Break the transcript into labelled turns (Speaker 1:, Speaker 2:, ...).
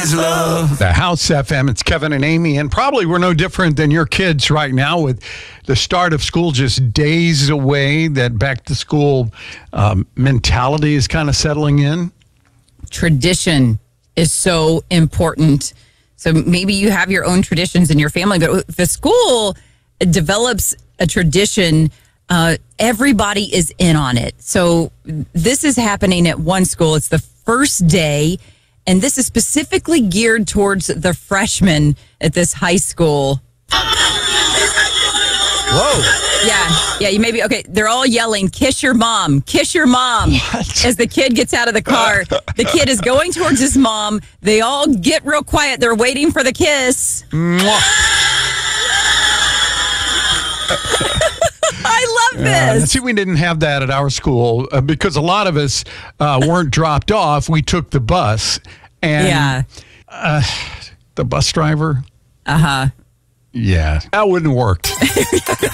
Speaker 1: is love.
Speaker 2: The House FM, it's Kevin and Amy, and probably we're no different than your kids right now with the start of school just days away. That back to school mentality is kind of settling in.
Speaker 3: Tradition is so important. So maybe you have your own traditions in your family, but if the school develops a tradition, everybody is in on it. So this is happening at one school. It's the first day, and this is specifically geared towards the freshmen at this high school.
Speaker 2: Whoa.
Speaker 3: Yeah, you maybe, okay, they're all yelling, kiss your mom,
Speaker 2: What?
Speaker 3: as the kid gets out of the car. The kid is going towards his mom. They all get real quiet. They're waiting for the kiss.
Speaker 2: Mwah.
Speaker 3: I love this.
Speaker 2: See, we didn't have that at our school because a lot of us weren't dropped off. We took the bus, and the bus driver.
Speaker 3: Uh-huh.
Speaker 2: Yeah, that wouldn't work.